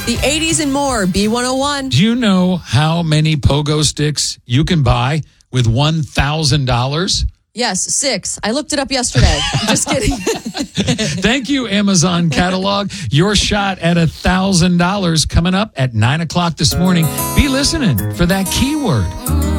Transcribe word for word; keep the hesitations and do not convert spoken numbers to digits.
The eighties and more, B one oh one. Do you know how many pogo sticks you can buy with one thousand dollars? Yes, six. I looked it up yesterday. I'm just kidding. Thank you, Amazon Catalog. Your shot at one thousand dollars coming up at nine o'clock this morning. Be listening for that keyword.